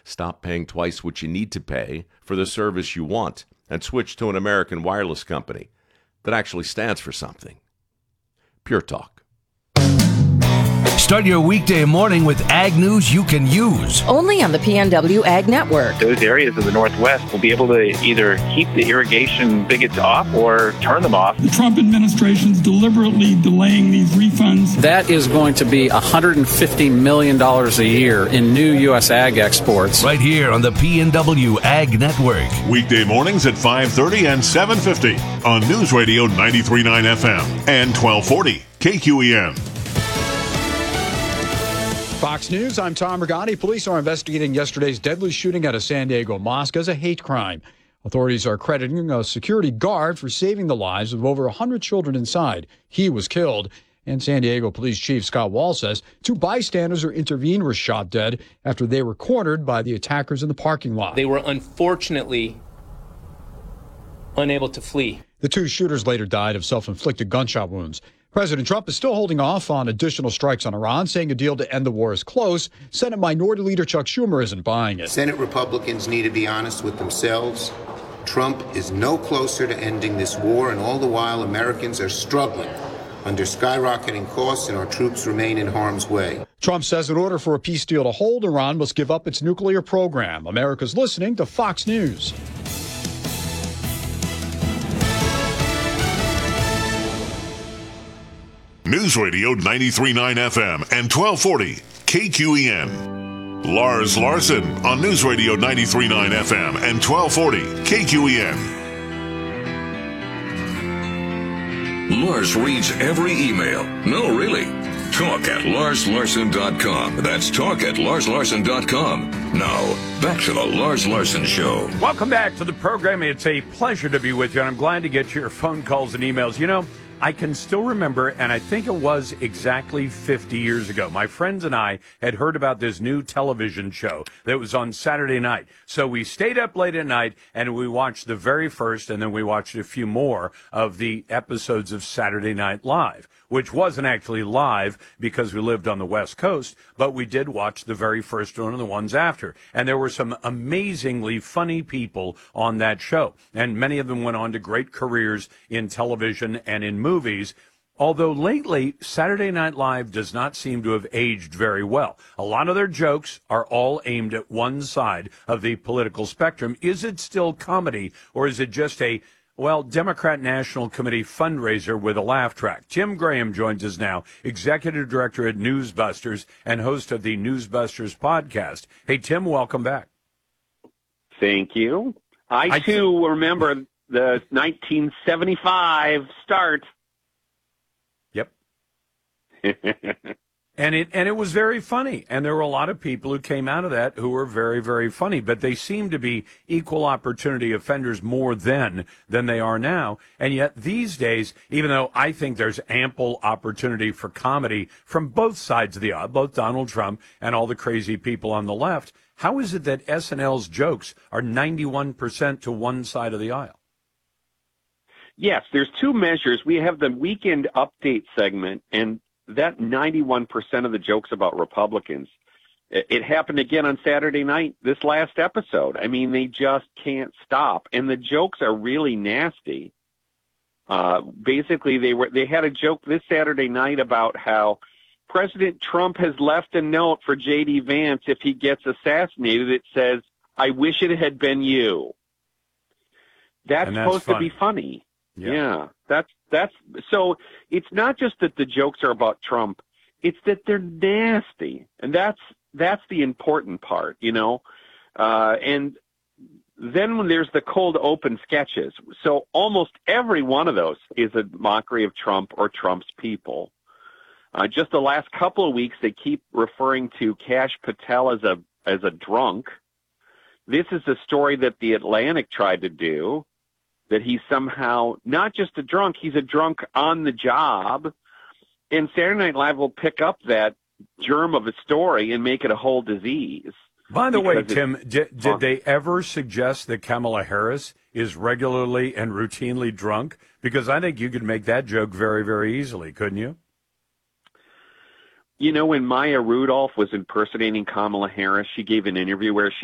Stop paying twice what you need to pay for the service you want and switch to an American wireless company that actually stands for something. Pure Talk. Start your weekday morning with ag news you can use. Only on the PNW Ag Network. Those areas of the Northwest will be able to either keep the irrigation bigots off or turn them off. The Trump administration's deliberately delaying these refunds. That is going to be $150 million a year in new U.S. ag exports. Right here on the PNW Ag Network. Weekday mornings at 5:30 and 7:50 on News Radio 93.9 FM and 1240 KQEN. Fox News, I'm Tom Regani. Police are investigating yesterday's deadly shooting at a San Diego mosque as a hate crime. Authorities are crediting a security guard for saving the lives of over 100 children inside. He was killed. And San Diego Police Chief Scott Wall says 2 bystanders who intervened were shot dead after they were cornered by the attackers in the parking lot. They were unfortunately unable to flee. The 2 shooters later died of self-inflicted gunshot wounds. President Trump is still holding off on additional strikes on Iran, saying a deal to end the war is close. Senate Minority Leader Chuck Schumer isn't buying it. Senate Republicans need to be honest with themselves. Trump is no closer to ending this war, and all the while Americans are struggling under skyrocketing costs and our troops remain in harm's way. Trump says in order for a peace deal to hold, Iran must give up its nuclear program. America's listening to Fox News. News Radio 93.9 FM and 1240 KQEN. Lars Larson on News Radio 93.9 FM and 1240 KQEN. Lars reads every email. No, really. Talk at LarsLarson.com. That's talk at LarsLarson.com. Now, back to the Lars Larson Show. Welcome back to the program. It's a pleasure to be with you, and I'm glad to get your phone calls and emails. You know, I can still remember, and I think it was exactly 50 years ago, my friends and I had heard about this new television show that was on Saturday night. So we stayed up late at night, and we watched the very first, and then we watched a few more of the episodes of Saturday Night Live, which wasn't actually live because we lived on the West Coast, but we did watch the very first one and the ones after. And there were some amazingly funny people on that show, and many of them went on to great careers in television and in movies. Although lately, Saturday Night Live does not seem to have aged very well. A lot of their jokes are all aimed at one side of the political spectrum. Is it still comedy, or is it just a Democrat National Committee fundraiser with a laugh track? Tim Graham joins us now, Executive Director at Newsbusters and host of the Newsbusters podcast. Hey, Tim, welcome back. Thank you. I too remember the 1975 start. Yep. And it was very funny, and there were a lot of people who came out of that who were very, very funny, but they seem to be equal opportunity offenders more then than they are now. And yet these days, even though I think there's ample opportunity for comedy from both sides of the aisle, both Donald Trump and all the crazy people on the left, how is it that SNL's jokes are 91% to one side of the aisle? Yes, there's 2 measures. We have the weekend update segment, and that 91% of the jokes about Republicans. It happened again on Saturday night, this last episode. I mean, they just can't stop. And the jokes are really nasty. Basically, they had a joke this Saturday night about how President Trump has left a note for J.D. Vance if he gets assassinated. It says, "I wish it had been you." That's supposed to be funny. Yeah, that's so it's not just that the jokes are about Trump, it's that they're nasty. And that's the important part, you know. And then when there's the cold open sketches, so almost every one of those is a mockery of Trump or Trump's people. Just the last couple of weeks, they keep referring to Kash Patel as a drunk. This is a story that The Atlantic tried to do, that he's somehow not just a drunk, he's a drunk on the job. And Saturday Night Live will pick up that germ of a story and make it a whole disease. By the way, Tim, did they ever suggest that Kamala Harris is regularly and routinely drunk? Because I think you could make that joke very, very easily, couldn't you? You know, when Maya Rudolph was impersonating Kamala Harris, she gave an interview where she